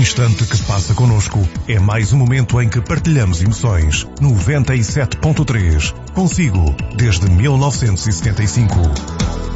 instante que passa connosco é mais um momento em que partilhamos emoções. 97.3. Consigo, desde 1975.